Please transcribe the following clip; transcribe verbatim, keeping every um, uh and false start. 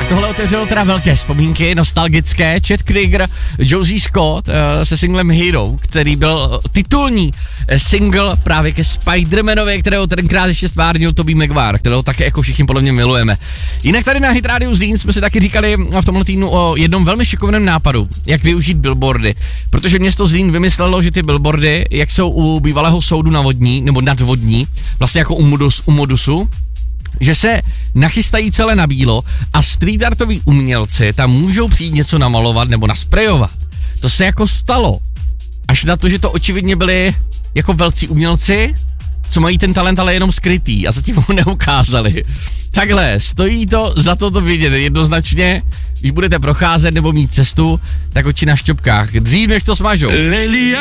tohle otevřelo teda velké vzpomínky, nostalgické. Chet Krieger, Josie Scott uh, se singlem Hero, který byl titulní single právě ke Spider-Manovi, kterého tenkrát ještě stvárnil Tobey Maguire, kterého také jako všichni podle mě milujeme. Jinak tady na Hit Radio Zlín jsme si taky říkali v tomhle týdnu o jednom velmi šikovném nápadu, jak využít billboardy, protože město Zlín vymyslelo, že ty billboardy, jak jsou u bývalého soudu na vodní, nebo nadvodní, vlastně jako u, modus, u modusu, že se nachystají celé na bílo a street artoví umělci tam můžou přijít něco namalovat nebo nasprejovat. To se jako stalo. Až na to, že to očividně byli jako velcí umělci, co mají ten talent, ale jenom skrytý a zatím ho neukázali. Takhle, stojí to za to to vidět jednoznačně, když budete procházet nebo mít cestu, tak oči na šťopkách. Dřív než to smažou.